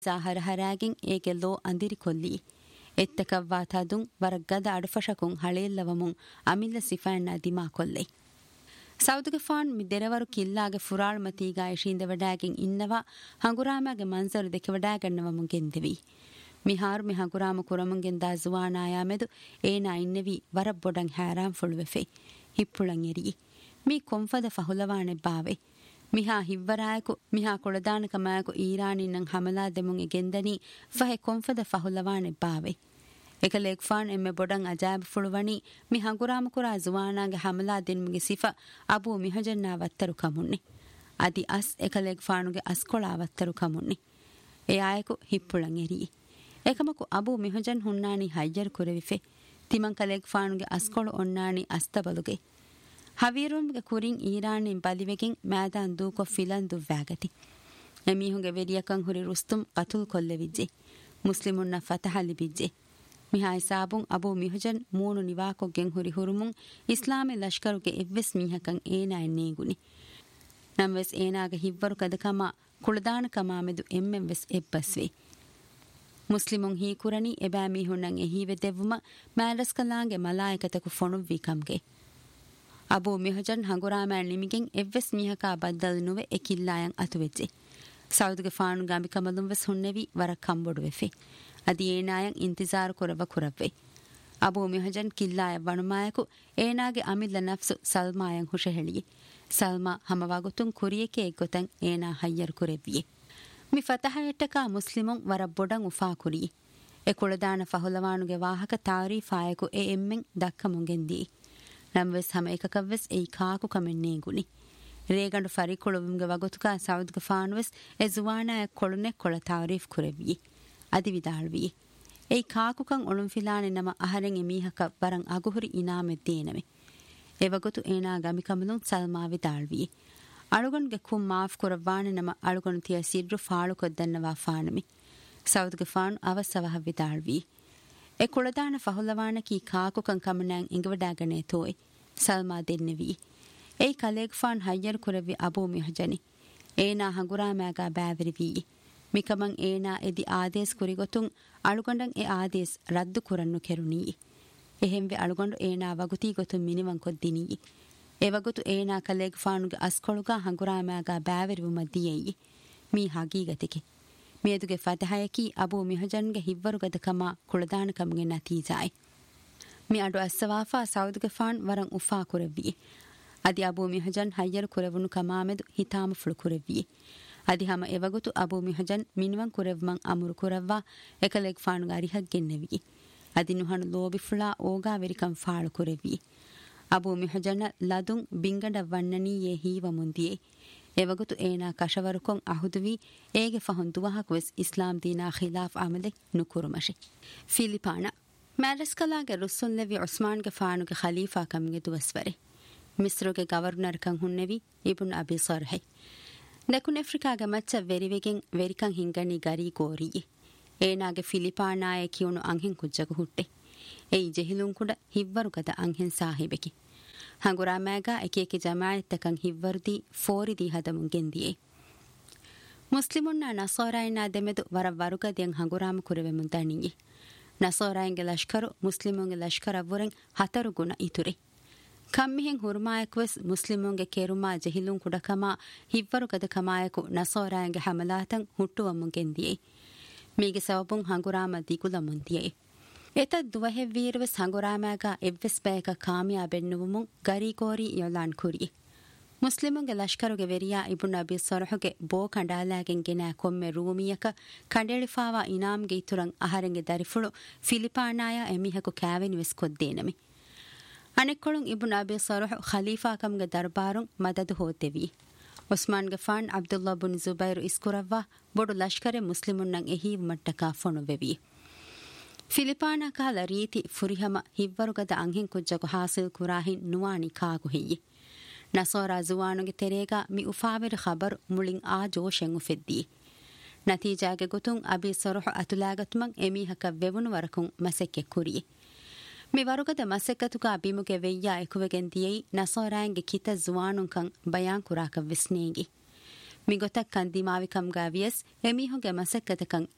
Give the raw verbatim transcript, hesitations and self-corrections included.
ಸಾಹರ ಹರಾಗಿಂ ಏಗೆ low ಅಂದಿರಿ ಕೊಲ್ಲಿ ಎತ್ತಕವ್ವಾತಾದುಂ ವರಗದ ಅಡಫಶಕುಂ ಹಳೆಯಲ್ಲವಮುಂ ಅಮಿಲ್ಲ ಸಿಫಾಣ್ಣ ದಿಮಾ ಕೊಲ್ಲೆ ಸೌದುಗೆ phone ಮಿ ದೆರವರು ಕಿಲ್ಲಾಗೆ ಫುರಾಳ್ ಮತೀಗ ಐಶೀಂದ ವಡಾಗಿಂ ಇನ್ನವ ಹಂಗುರಾಮಗೆ ಮಂಜರು ದೆಕೆ ವಡಾಗನ್ನವಮುಂ ಗೆಂದೆವಿ ಮಿಹಾರು ಮಿ ಹಂಗುರಾಮ ಕುರಮುಂಗೆನ್ ದಾ ಜುವಾನಾಯಾಮೆದು ಏನಾ ಇನ್ನೆವಿ ವರಬ್ ಬೊಡಂ ಹ್ಯಾರಾಂ ಫುಳುವೆಫೆ ಹಿಪ್ಪುಳಂ ಎರಿ ಮೀ ಕೊಂಫದ ಫಹುಲವಾಣೆ ಬಾವೆ ಮಿಹಾ ಹಿವ್ವರಾಯಕು ಮಿಹಾ ಕೊಳದಾನ ಕಮಾಯಕು ಈರಾನಿನ್ನಂ ಹಮಲಾ ದೆಮುಂ ಎಗೆಂದನಿ ಫಹೆ ಕೊಂಫದ ಫಹುಲವಾಣೆ ಬಾವೆ එකලෙක් ෆාන් එම්මෙ බොඩන් අජාබ ෆුළුවනි මි හංගුරාම කුරා ජුවානාගේ හමලා දෙන්මුගේ සිෆා අබූ මිහජන්නා වත්තරු කමුන්නේ අදි අස් එකලෙක් ෆානුගේ අස්කොලා වත්තරු කමුන්නේ ඒ ආයකු හිප්පුලන් එරි එකමකු අබූ මිහජන් හුන්නානි හයිජර් කුරවිෆෙ තිමන් කලෙක් ෆානුගේ අස්කොල ඔන්නානි අස්තබලුගේ හවීරුම්ගේ කුරින් ඊරානින් බලිවෙකින් මෑදාන් දූකො ෆිලන් දුවෑගති එමිහුගේ වෙරියකන් හුරි රුස්තුම් කතුල් කොල්ලෙවිජ්ජේ මුස්ලිමුන්න ෆතහලි බිජ්ජේ මිහායි සාබුන් අබූ මිහජන් මූණු නිවාකොගෙන් හුරි හුරුමුන් ඉස්ලාමී ලෂ්කරුගේ එව්වෙස් මිහකන් ඒනා නේගුනි නම්වෙස් ඒනාගේ හිව්වරු කදකම කුලදාන කමාමෙදු එම්මෙන් වෙස් එබ්බස්වේ මුස්ලිමුන් හී කුරණි එබෑ මිහුන්නන් එහිවෙ දෙවුම මෑලස් කලාගේ මලායකතකු ෆොණු විකම්ගේ අබූ මිහජන් හංගුරාමෑන් ලිමිගෙන් එව්වෙස් මිහකා බද්දල් නුවේ එකිල්ලායන් අතුවෙච්චේ සෞදුගේ ෆානු ගාමිකමදුම් වෙස් හුන්නෙවි වරක් කම්බොඩු වෙෆේ අදි ඒනායන් ඉන්තිසාර කරව කරවේ අබූ මිහජන් කිල්ලාය වණුමායකු ඒනාගේ අමිල්ල නෆ්සු සල්මායන් හුෂහෙළියේ සල්මා හමවාගොතුන් කුරියකේ ගොතන් ඒනා හයියර් කුරෙවියේ මි ෆතහයටකා මුස්ලිමුන් වර බොඩන් උෆා කුරියේ ඒ කුලදාන ෆහුලවානුගේ වාහක තාරීෆායකු ඒ එම්මෙන් දක්කමුගෙන් දී නම්වෙස් හැම එකකවස් ඒ කාකු කමෙන්නේ ගුනි රේගඬු ෆරිකුළුම්ගේ වගොතුකා සෞද්ගේ ෆානුවස් ඒ ජුවානාය කොළුනේ කොළ තාරීෆ් කුරෙවියේ අදි විදාල්වී ඒ කාකුකන් ඔළුම් ෆිලානේ නම අහරෙන් එමීහක වරන් අගුහුරි ඉනාමෙ දේනමෙ එවගොතු ඒනා ගමිකමලුන් සල්මා විදාල්වී අලුගොන්ගේ කුම් මාෆ් කරවානේ නම අලුගොන් තිය සිද්රු ෆාලු කොද්දන්නවා ෆානමි සෞද්ගේ ෆාන් අවසවහ විදාල්වී ඒ කුලදාන ෆහුලවාන කී කාකුකන් කමනන් ඉඟවඩාගනේ තෝයි සල්මා දෙන්නවී ඒ කලෙක් ෆාන් හයියර් කරවි අබූ මිහජනි ඒනා හංගුරාමෑගා බෑවිරිවී මිකමන් ඒනා එදි ආදේශ කුරිගොතුන් අලුගොඬන් ඒ ආදේශ රද්දු කරන්නු කෙරුණී එහෙම්වෙ අලුගොඬ ඒනා වගුති ගොතුන් මිනිවන් කොද්දිනී ඒ වගුතු ඒනා කලෙක් ෆානුගේ අස්කොළුගා හංගුරාමෑගා බෑවිරිවුම දියෙයි මී හගීගතිකි මේදුගේ ෆතහයකි අබූ මිහජන්ගේ හිව්වරුගද කමා කුලදාන කමුගේ නතිජායි මේ අඩු අස්සවාෆා සෞදුගේ ෆාන් වරන් උෆා කුරවී අදි අබූ මිහජන් හයියර් කුරවුණු කමාමෙදු හිතාම ෆුළු කුරවී අදි හැම එවගොතු අබූ මිහජන් මිනිවන් කුරෙව්මන් අමුරු කුරවවා එකලෙක් ෆානුගේ අරිහක් ගෙන්නවී අදි නුහණු ලෝබි ෆුලා ඕගා වෙරිකම් ෆාಳು කුරවී අබූ මිහජන ලදුන් බින්ගඩ වන්නනීයේ හීවමුන්දියේ එවගොතු ඒනා කෂවරුකොන් අහුදුවී ඒගේ ෆහොන් දුවහක් වෙස් ඉස්ලාම් දීනා ඛිලාෆ් ආමදෙ නුකුරුමෂි ෆිලිපාන මෑලස්කලාගේ රුස්සුන් ලෙවි උස්මාන්ගේ ෆානුගේ ඛලීෆා කම්ගේ දුවස්වරේ මිස්රුගේ ගවර්නර් කන් හුන්නෙවි ඉබ්න් අබි සර්හයි දකුණු ඇෆ්‍රිකාගේ මච්ච වෙරිවෙගෙන් වෙරිකන් හිංගනි ගරි ගෝරී ඒනාගේ ෆිලිපානායේ කියුණු අංහෙන් කුජ්ජක හුට්ටේ ඒ ජෙහිලුන් කුඩ හිව්වරුකද අංහෙන් සාහිබෙකි හංගුරාමෑගා එක එක ජමායත්තකන් හිව්වරුදී ෆෝරිදී හදමුන් ගෙන්දියේ මුස්ලිමුන්නා නසෝරායිනා දෙමෙදු වර වරුකදෙන් හංගුරාම කුරවෙමුන් දණියේ නසෝරායින්ගේ ලෂ්කරු මුස්ලිමුන්ගේ ලෂ්කරවුරෙන් හතරු ගුණ ඉතුරේ කම්මිහෙන් හුරුමායක්වස් මුස්ලිමුන්ගේ කෙරුමා ජෙහිලුන් කුඩකමා හිව්වරුකද කමායකු නසෝරායින්ගේ හමලාතන් හුට්ටුවමුන් ගෙන්දියේ මීගේ සවබුන් හංගුරාම දිගුලමුන් දියේ එත දුවහෙ වීරවස් හංගුරාමෑගා එව්වෙස් බෑක කාමියා බෙන්නුවමුන් ගරීකෝරී යොලාන් කුරියේ මුස්ලිමුන්ගේ ලෂ්කරුගේ වෙරියා ඉබ්න් අබි සරහුගේ බෝ කණ්ඩාලාගෙන් ගෙනා කොම්මෙ රූමියක කණ්ඩෙලිෆාවා ඉනාම්ගේ ඉතුරන් අහරෙන්ගේ දරිෆුළු ෆිලිපානායා එමිහකු කෑවෙනි වෙස් කොද්දේනමි අනෙක්කොළුන් ඉබ්න් අබි සරහු ඛලීෆාකම්ගේ දර්බාරුන් මදදු හෝතෙවී උස්මාන්ගේ ෆාන් අබ්දුල්ලා බුන් සුබෛර් ඉස්කුරවවා බොඩු ලෂ්කරෙ මුස්ලිමුන්නන් එහි මට්ටකා ෆොණු වෙවී ෆිලිපානා කාල රීති ෆුරිහම හිව්වරුගද අංහෙන් කුජ්ජක හාසිල් කුරාහින් නුවානි කාගු හියි නසෝරා ජුවානුගේ තෙරේගා මි උෆාවිර ඛබර් මුලින් ආ ජෝෂෙන් උෆෙද්දී නතිජාගේ ගොතුන් අබි සරහ අතුලාගතුමන් එමිහක වෙවුණු වරකුන් මසෙක්කෙ කුරියේ මේ වරුගද මසෙක්කතුකා බිමුගේ වෙయ్యා එකුවගෙන් දියයි නසෝරායන්ගේ කිත ජුවානුන්කන් බයාන් කුරාක විස්නේගි මිගොතක් කන්දිමාවිකම් ගාවියස් එමිහුගේ මසෙක්කතකන්